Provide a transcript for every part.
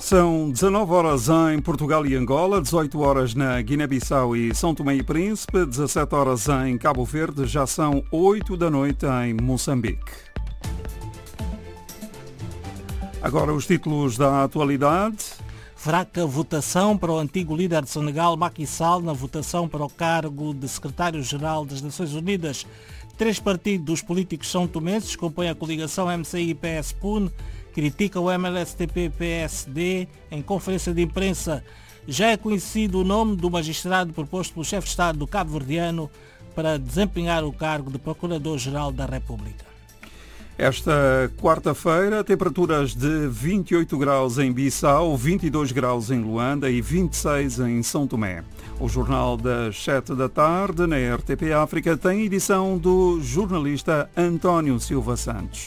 São 19 horas em Portugal e Angola, 18 horas na Guiné-Bissau e São Tomé e Príncipe, 17 horas em Cabo Verde, já são 8 da noite em Moçambique. Agora os títulos da atualidade. Fraca votação para o antigo líder de Senegal, Macky Sall, na votação para o cargo de secretário-geral das Nações Unidas. 3 partidos políticos são tomenses, compõem a coligação MCI-PS-PUN, criticam o MLSTP-PSD em conferência de imprensa. Já é conhecido o nome do magistrado proposto pelo chefe de Estado do cabo-verdiano para desempenhar o cargo de Procurador-Geral da República. Esta quarta-feira, temperaturas de 28 graus em Bissau, 22 graus em Luanda e 26 em São Tomé. O Jornal das 7 da tarde, na RTP África, tem edição do jornalista António Silva Santos.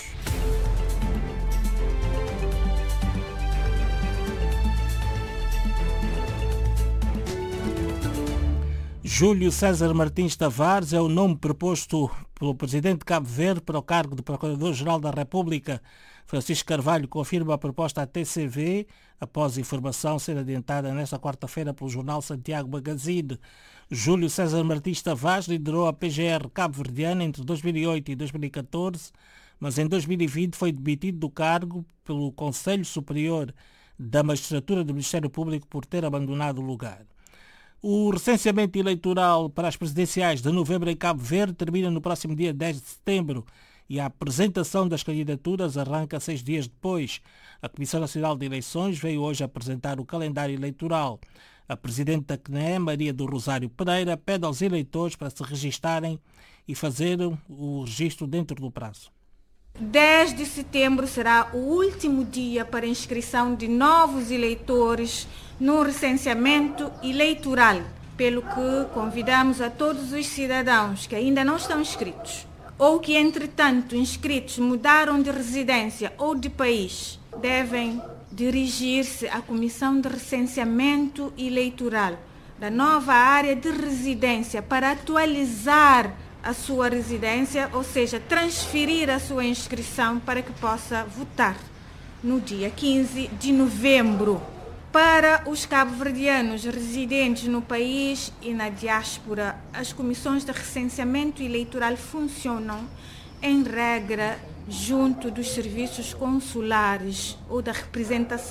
Júlio César Martins Tavares é o nome proposto pelo presidente de Cabo Verde para o cargo de Procurador-Geral da República. Francisco Carvalho confirma a proposta à TCV, após a informação ser adiantada nesta quarta-feira pelo jornal Santiago Magazine. Júlio César Martins Tavares liderou a PGR cabo-verdiana entre 2008 e 2014, mas em 2020 foi demitido do cargo pelo Conselho Superior da Magistratura do Ministério Público por ter abandonado o lugar. O recenseamento eleitoral para as presidenciais de novembro em Cabo Verde termina no próximo dia 10 de setembro e a apresentação das candidaturas arranca 6 dias depois. A Comissão Nacional de Eleições veio hoje apresentar o calendário eleitoral. A presidente da CNE, Maria do Rosário Pereira, pede aos eleitores para se registarem e fazer o registro dentro do prazo. 10 de setembro será o último dia para inscrição de novos eleitores no recenseamento eleitoral, pelo que convidamos a todos os cidadãos que ainda não estão inscritos ou que, entretanto, inscritos mudaram de residência ou de país, devem dirigir-se à Comissão de Recenseamento Eleitoral da nova área de residência para atualizar a sua residência, ou seja, transferir a sua inscrição para que possa votar no dia 15 de novembro. Para os cabo-verdianos residentes no país e na diáspora, as comissões de recenseamento eleitoral funcionam, em regra, junto dos serviços consulares ou da representação